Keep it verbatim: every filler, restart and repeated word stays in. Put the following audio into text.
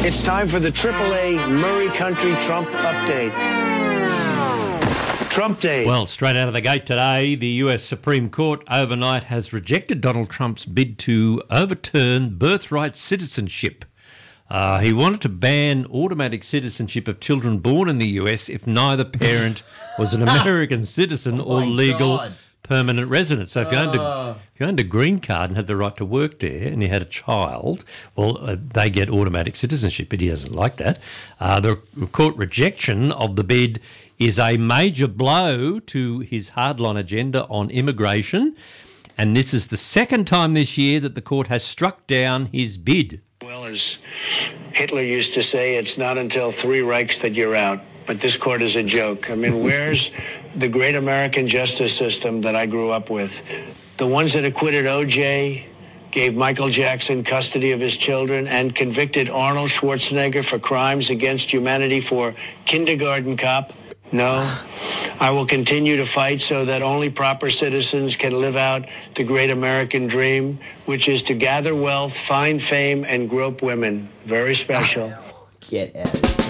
It's time for the triple A Murray Country Trump Update. Trump Day. Well, straight out of the gate today, the U S Supreme Court overnight has rejected Donald Trump's bid to overturn birthright citizenship. Uh, he wanted to ban automatic citizenship of children born in the U S if neither parent was an American citizen Oh or my legal God. permanent resident. So if you owned, a, Uh. if you owned a green card and had the right to work there and you had a child, well, uh, they get automatic citizenship, but he doesn't like that. Uh, the court rejection of the bid is a major blow to his hardline agenda on immigration, and this is the second time this year that the court has struck down his bid. Well, as Hitler used to say, it's not until three Reichs that you're out. But this court is a joke. I mean, where's the great American justice system that I grew up with? The ones that acquitted O J, gave Michael Jackson custody of his children, and convicted Arnold Schwarzenegger for crimes against humanity for Kindergarten Cop? No. I will continue to fight so that only proper citizens can live out the great American dream, which is to gather wealth, find fame, and grope women. Very special. Get out of here.